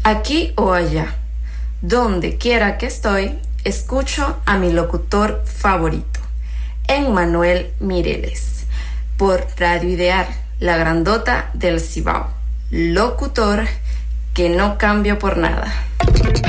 Aquí o allá, donde quiera que estoy, escucho a mi locutor favorito, Emmanuel Mireles, por Radio Ideal, la grandota del Cibao. Locutor que no cambio por nada.